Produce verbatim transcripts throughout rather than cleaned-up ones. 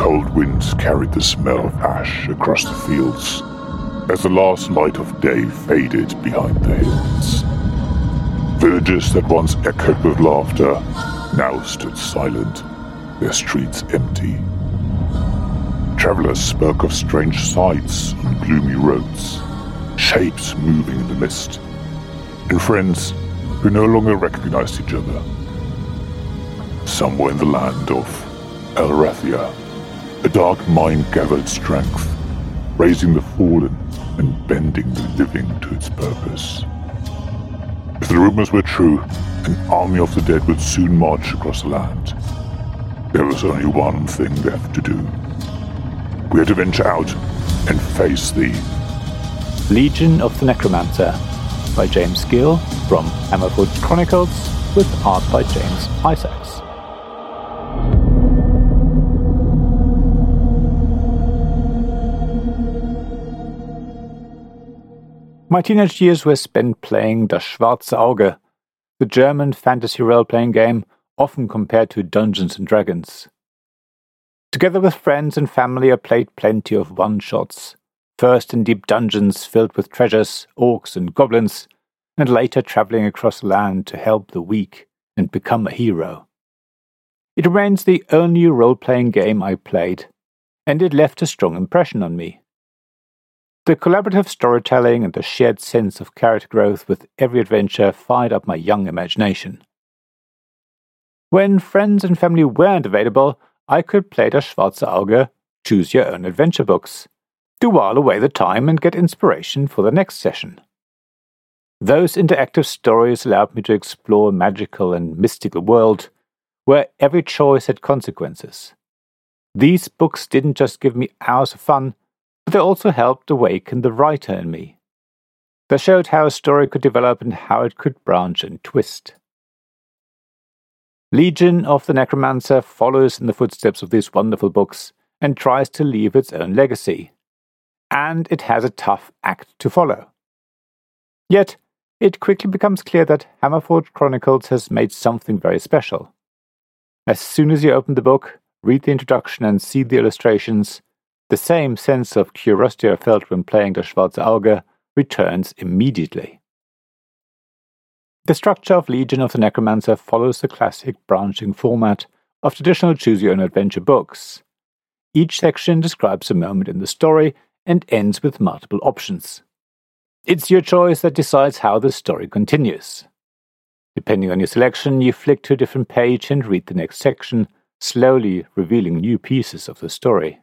cold winds carried the smell of ash across the fields as the last light of day faded behind the hills. Villages that once echoed with laughter now stood silent, their streets empty. Travelers spoke of strange sights on gloomy roads, shapes moving in the mist, and friends who no longer recognized each other. Somewhere in the land of Elrathia, a dark mind gathered strength, raising the fallen and bending the living to its purpose. If the rumors were true, an army of the dead would soon march across the land. There was only one thing left to do. We had to venture out and face the Legion of the Necromancer by James Gill from Hammerfoot Chronicles, with art by James Isaacs. My teenage years were spent playing Das Schwarze Auge, the German fantasy role-playing game often compared to Dungeons and Dragons. Together with friends and family, I played plenty of one-shots, first in deep dungeons filled with treasures, orcs and goblins, and later travelling across land to help the weak and become a hero. It remains the only role-playing game I played, and it left a strong impression on me. The collaborative storytelling and the shared sense of character growth with every adventure fired up my young imagination. When friends and family weren't available, I could play Das Schwarze Auge, choose your own adventure books, to while away the time and get inspiration for the next session. Those interactive stories allowed me to explore a magical and mystical world, where every choice had consequences. These books didn't just give me hours of fun, but they also helped awaken the writer in me. They showed how a story could develop and how it could branch and twist. Legion of the Necromancer follows in the footsteps of these wonderful books and tries to leave its own legacy. And it has a tough act to follow. Yet, it quickly becomes clear that Hammerfoot Chronicles has made something very special. As soon as you open the book, read the introduction and see the illustrations, the same sense of curiosity I felt when playing Das Schwarze Auge returns immediately. The structure of Legion of the Necromancer follows the classic branching format of traditional choose-your-own-adventure books. Each section describes a moment in the story and ends with multiple options. It's your choice that decides how the story continues. Depending on your selection, you flick to a different page and read the next section, slowly revealing new pieces of the story.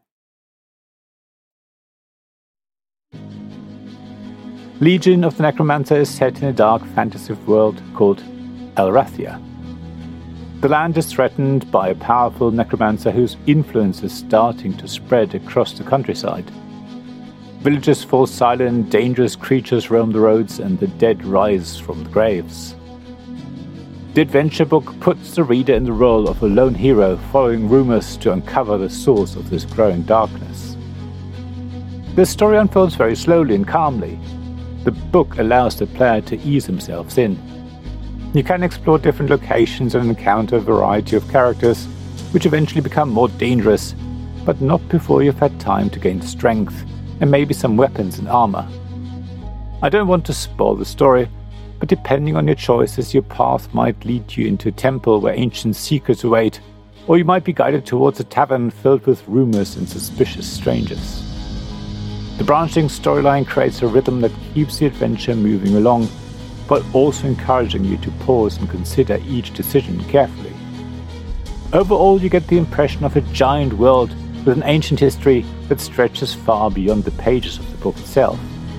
Legion of the Necromancer is set in a dark fantasy world called Elrathia. The land is threatened by a powerful necromancer whose influence is starting to spread across the countryside. Villages fall silent, dangerous creatures roam the roads, and the dead rise from the graves. The adventure book puts the reader in the role of a lone hero following rumors to uncover the source of this growing darkness. The story unfolds very slowly and calmly. The book allows the player to ease themselves in. You can explore different locations and encounter a variety of characters, which eventually become more dangerous, but not before you've had time to gain strength and maybe some weapons and armor. I don't want to spoil the story, but depending on your choices, your path might lead you into a temple where ancient secrets await, or you might be guided towards a tavern filled with rumors and suspicious strangers. The branching storyline creates a rhythm that keeps the adventure moving along, but also encouraging you to pause and consider each decision carefully. Overall, you get the impression of a giant world with an ancient history that stretches far beyond the pages of the book itself.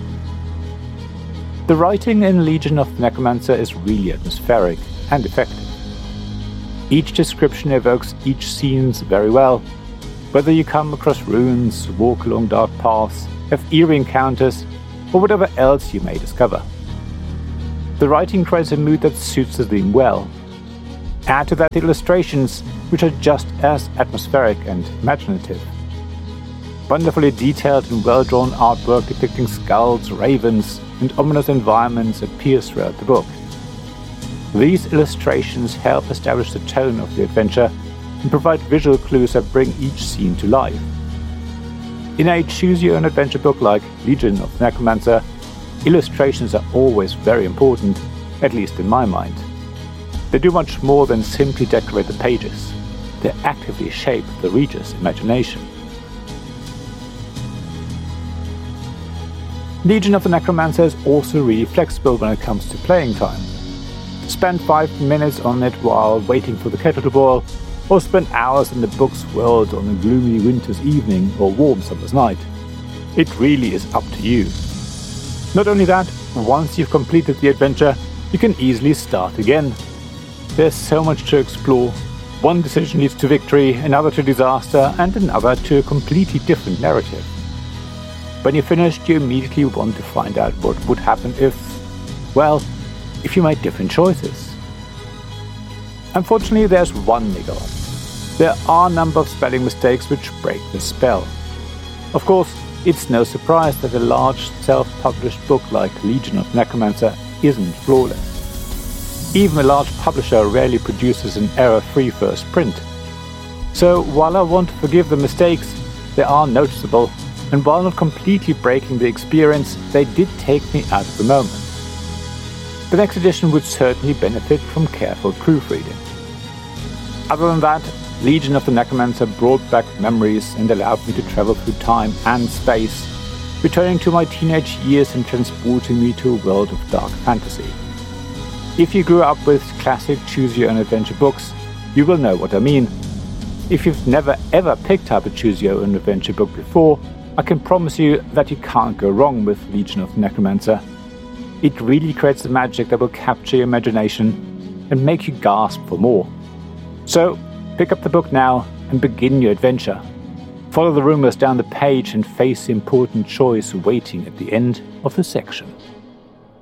The writing in Legion of the Necromancer is really atmospheric and effective. Each description evokes each scene very well, whether you come across ruins, walk along dark paths, have eerie encounters, or whatever else you may discover. The writing creates a mood that suits the theme well. Add to that the illustrations, which are just as atmospheric and imaginative. Wonderfully detailed and well-drawn artwork depicting skulls, ravens, and ominous environments appears throughout the book. These illustrations help establish the tone of the adventure and provide visual clues that bring each scene to life. In a choose-your-own-adventure book like Legion of the Necromancer, illustrations are always very important, at least in my mind. They do much more than simply decorate the pages. They actively shape the reader's imagination. Legion of the Necromancer is also really flexible when it comes to playing time. Spend five minutes on it while waiting for the kettle to boil, or spend hours in the book's world on a gloomy winter's evening or warm summer's night. It really is up to you. Not only that, once you've completed the adventure, you can easily start again. There's so much to explore. One decision leads to victory, another to disaster, and another to a completely different narrative. When you're finished, you immediately want to find out what would happen if, well, if you made different choices. Unfortunately, there's one niggle. There are a number of spelling mistakes which break the spell. Of course, it's no surprise that a large self-published book like Legion of Necromancer isn't flawless. Even a large publisher rarely produces an error-free first print. So while I want to forgive the mistakes, they are noticeable, and while not completely breaking the experience, they did take me out of the moment. The next edition would certainly benefit from careful proofreading. Other than that, Legion of the Necromancer brought back memories and allowed me to travel through time and space, returning to my teenage years and transporting me to a world of dark fantasy. If you grew up with classic choose-your-own-adventure books, you will know what I mean. If you've never ever picked up a choose-your-own-adventure book before, I can promise you that you can't go wrong with Legion of the Necromancer. It really creates a magic that will capture your imagination and make you gasp for more. So, pick up the book now and begin your adventure. Follow the rumors down the page and face the important choice waiting at the end of the section.